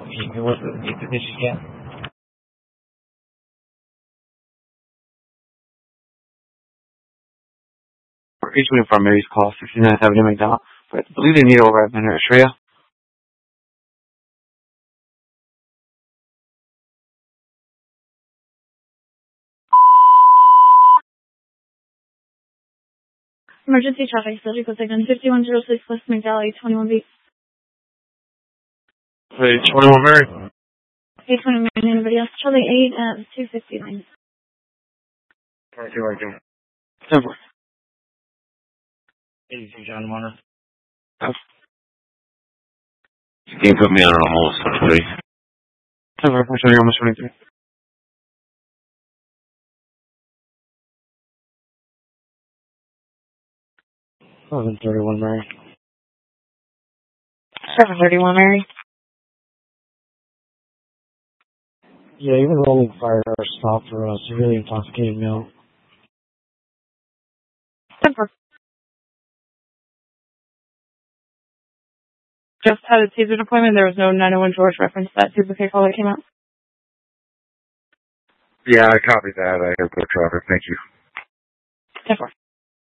What did she get? Each waiting for Mary's call, 6970 McDonald. But I believe they need over at Minute Shreya. Emergency traffic, surgical signal 5106 West McDowell, 821B. 821 Mary. 820 Mary, anybody else? Charlie 8 at 259. 22 right there. 10 4. 82 John Warner. You can't put me on a hold, somebody. 10 4, push on your almost 23. Oh, 31 Mary. 731 Mary. Yeah, even rolling fire stopped for us. Really intoxicated meal. 10 4. Just had a Caesar appointment. There was no 901 George reference to that duplicate call that came out. Yeah, I copied that. I have good traffic. Thank you. 10 4.